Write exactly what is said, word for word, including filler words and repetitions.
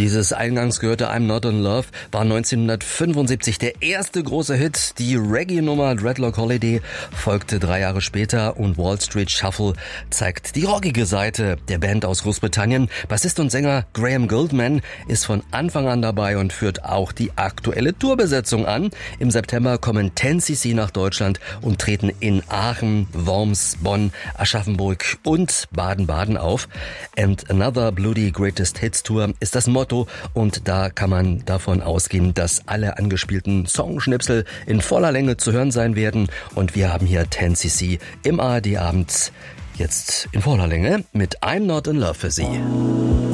Dieses eingangs gehörte I'm Not in Love war neunzehnhundertfünfundsiebzig der erste große Hit. Die Reggae-Nummer Dreadlock Holiday folgte drei Jahre später und Wall Street Shuffle zeigt die rockige Seite der Band aus Großbritannien. Bassist und Sänger Graham Gouldman ist von Anfang an dabei und führt auch die aktuelle Tourbesetzung an. Im September kommen zehn C C nach Deutschland und treten in Aachen, Worms, Bonn, Aschaffenburg und Baden-Baden auf. And Another Bloody Greatest Hits Tour ist das Motto und da kann man davon ausgehen, dass alle angespielten Songschnipsel in voller Länge zu hören sein werden und wir haben hier zehn C C im A R D Abend jetzt in voller Länge mit I'm Not in Love für Sie.